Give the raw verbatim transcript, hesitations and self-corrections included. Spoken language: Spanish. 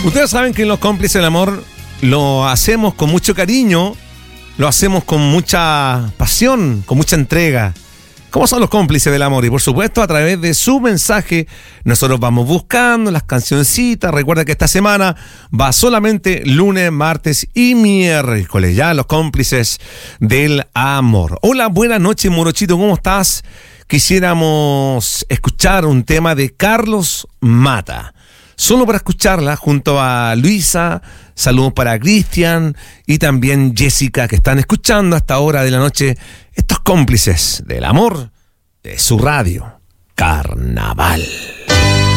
Ustedes saben que en Los Cómplices del Amor lo hacemos con mucho cariño, lo hacemos con mucha pasión, con mucha entrega. ¿Cómo son los cómplices del amor? Y por supuesto, a través de su mensaje, nosotros vamos buscando las cancioncitas. Recuerda que esta semana va solamente lunes, martes y miércoles, ya los cómplices del amor. Hola, buenas noches, Morochito, ¿cómo estás? Quisiéramos escuchar un tema de Carlos Mata. Solo para escucharla junto a Luisa, saludos para Cristian y también Jessica, que están escuchando a esta hora de la noche estos cómplices del amor de su radio, Carnaval.